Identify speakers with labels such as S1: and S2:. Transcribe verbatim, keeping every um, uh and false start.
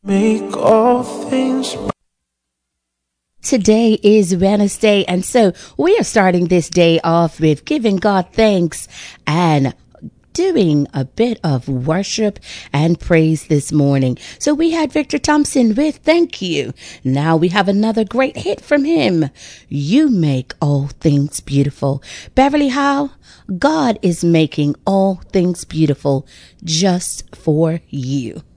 S1: Make all things.
S2: Today is Wednesday, and so we are starting this day off with giving God thanks and doing a bit of worship and praise this morning. So we had Victor Thompson with Thank You. Now we have another great hit from him. You Make All Things Beautiful. Beverly Howe, God is making all things beautiful just for you.